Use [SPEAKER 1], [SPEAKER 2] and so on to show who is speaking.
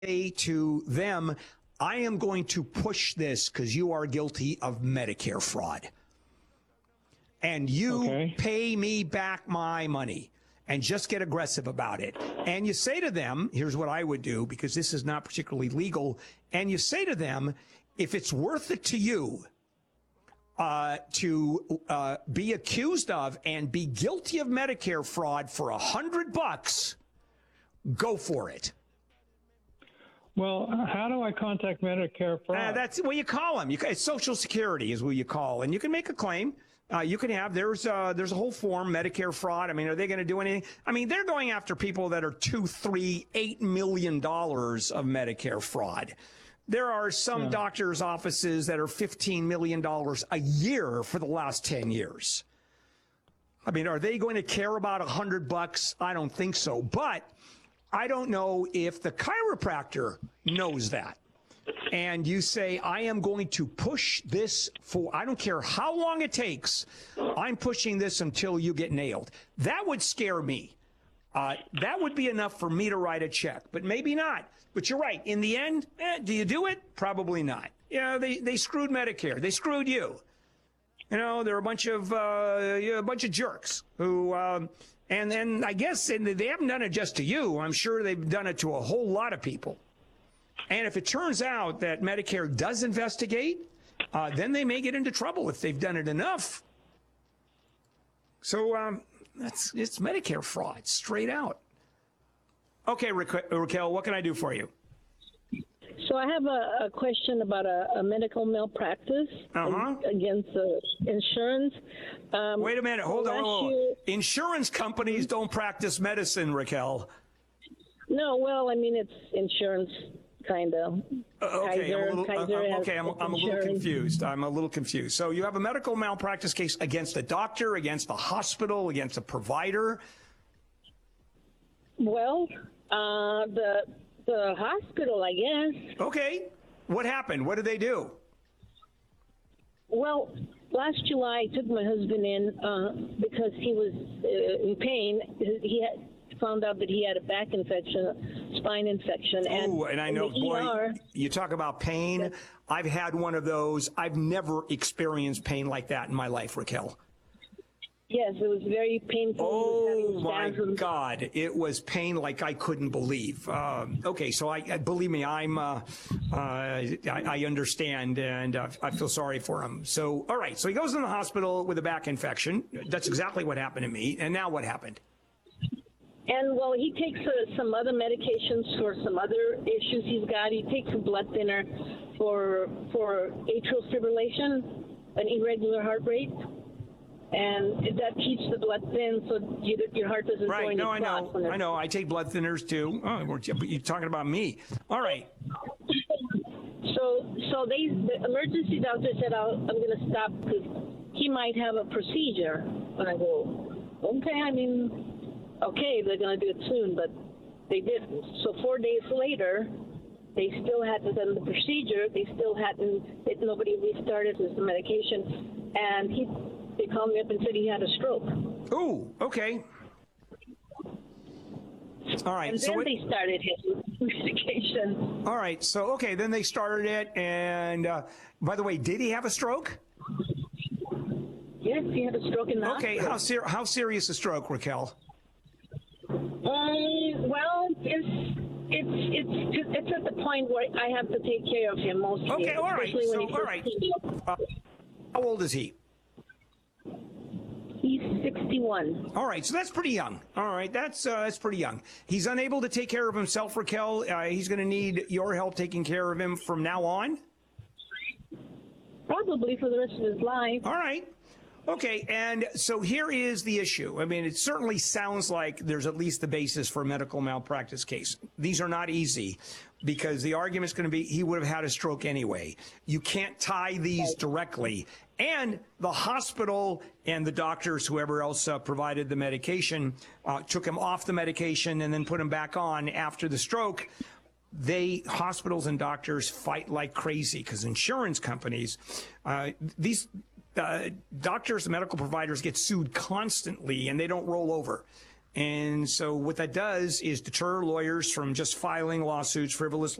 [SPEAKER 1] say to them, I am going to push this because you are guilty of Medicare fraud. And you pay me back my money, and just get aggressive about it. And you say to them, here's what I would do, because this is not particularly legal. And you say to them, if it's worth it to you to be accused of and be guilty of Medicare fraud for $100, go for it.
[SPEAKER 2] Well, how do I contact Medicare fraud?
[SPEAKER 1] That's what you call them. Social Security is what you call, and you can make a claim. You can have, there's a whole form, Medicare fraud. I mean, are they going to do anything? I mean, they're going after people that are $2, $3, $8 million of Medicare fraud. There are some doctors' offices that are $15 million a year for the last 10 years. I mean, are they going to care about $100? I don't think so. But I don't know if the chiropractor knows that. And you say, I am going to push this for, I don't care how long it takes, I'm pushing this until you get nailed. That would scare me. That would be enough for me to write a check, but maybe not. But you're right. In the end, do you do it? Probably not. They screwed Medicare. They screwed you. They're a bunch of jerks who, and then I guess they haven't done it just to you. I'm sure they've done it to a whole lot of people. And if it turns out that Medicare does investigate, then they may get into trouble if they've done it enough. So it's Medicare fraud, straight out. Okay, Raquel, what can I do for you?
[SPEAKER 3] So I have a question about a medical malpractice against insurance.
[SPEAKER 1] Wait a minute, hold on. Insurance companies don't practice medicine, Raquel.
[SPEAKER 3] No, well, I mean, it's insurance. Kind of.
[SPEAKER 1] Okay, I'm a little confused. I'm a little confused. So you have a medical malpractice case against a doctor, against a hospital, against a provider?
[SPEAKER 3] Well, the hospital, I guess.
[SPEAKER 1] Okay. What happened? What did they do?
[SPEAKER 3] Well, last July, I took my husband in because he was in pain. He had found out that he had a back infection, spine infection.
[SPEAKER 1] And I know, boy, you talk about pain. I've had one of those. I've never experienced pain like that in my life, Raquel.
[SPEAKER 3] Yes, it was very painful.
[SPEAKER 1] Oh, my God. It was pain like I couldn't believe. Okay, so I believe me, I understand, and I feel sorry for him. So, all right, so he goes in the hospital with a back infection. That's exactly what happened to me. And now what happened?
[SPEAKER 3] And, well, he takes some other medications for some other issues he's got. He takes a blood thinner for atrial fibrillation, an irregular heart rate. And that keeps the blood thin so your heart doesn't join the clot.
[SPEAKER 1] I know. I take blood thinners, too. Oh, but you're talking about me. All right.
[SPEAKER 3] So the emergency doctor said, I'm going to stop because he might have a procedure. And I go, okay, they're going to do it soon, but they didn't. So 4 days later, they still hadn't done the procedure. Nobody restarted his medication. And they called me up and said he had a stroke.
[SPEAKER 1] Ooh, okay. All right.
[SPEAKER 3] And then they started his medication.
[SPEAKER 1] All right. So, okay, then they started it. And by the way, did he have a stroke?
[SPEAKER 3] Yes, he had a stroke in the hospital.
[SPEAKER 1] Okay, how serious a stroke, Raquel?
[SPEAKER 3] Well, it's at the point where I have to take care of him mostly.
[SPEAKER 1] Okay, all right. How old is he?
[SPEAKER 3] He's 61.
[SPEAKER 1] All right, so that's pretty young. All right, that's pretty young. He's unable to take care of himself, Raquel. He's going to need your help taking care of him from now on?
[SPEAKER 3] Probably for the rest of his life.
[SPEAKER 1] All right. Okay, and so here is the issue. I mean, it certainly sounds like there's at least the basis for a medical malpractice case. These are not easy because the argument's going to be he would have had a stroke anyway. You can't tie these directly. And the hospital and the doctors, whoever else provided the medication, took him off the medication and then put him back on after the stroke. Hospitals and doctors fight like crazy because insurance companies, doctors and medical providers get sued constantly and they don't roll over. And so what that does is deter lawyers from just filing lawsuits, frivolous